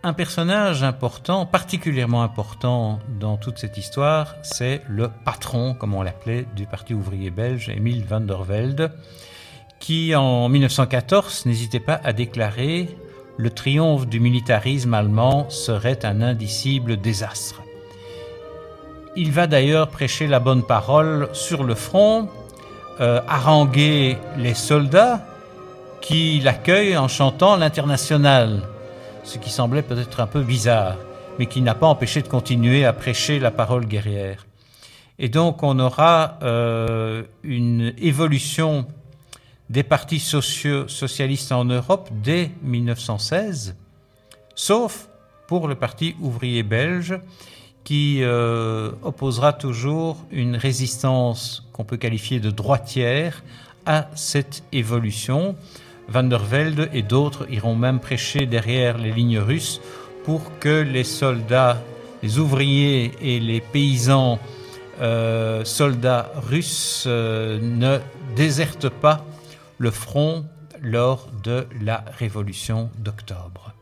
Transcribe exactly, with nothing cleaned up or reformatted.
Un personnage important, particulièrement important dans toute cette histoire, c'est le patron, comme on l'appelait, du Parti ouvrier belge, Emile van der Velde, qui en mille neuf cent quatorze n'hésitait pas à déclarer « Le triomphe du militarisme allemand serait un indicible désastre ». Il va d'ailleurs prêcher la bonne parole sur le front, euh, haranguer les soldats qui l'accueillent en chantant l'Internationale, ce qui semblait peut-être un peu bizarre, mais qui n'a pas empêché de continuer à prêcher la parole guerrière. Et donc on aura euh, une évolution des partis sociaux, socialistes en Europe dès mille neuf cent seize, sauf pour le Parti ouvrier belge, qui euh, opposera toujours une résistance qu'on peut qualifier de droitière à cette évolution. Van der Velde et d'autres iront même prêcher derrière les lignes russes pour que les soldats, les ouvriers et les paysans euh, soldats russes euh, ne désertent pas le front lors de la Révolution d'octobre.